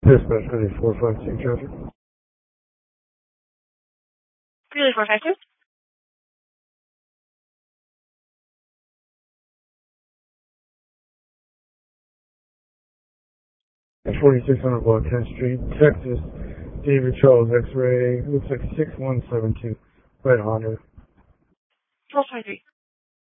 Dispatch ready 452 traffic. Really 452? At 4600 Block 10th Street, Texas, David Charles X-ray, looks like 6172, right Honda. 453.